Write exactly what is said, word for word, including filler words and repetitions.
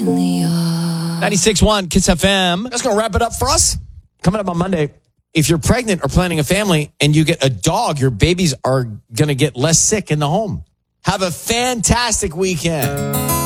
ninety-six point one Kiss F M. That's going to wrap it up for us. Coming up on Monday, if you're pregnant or planning a family and you get a dog, your babies are going to get less sick in the home. Have a fantastic weekend.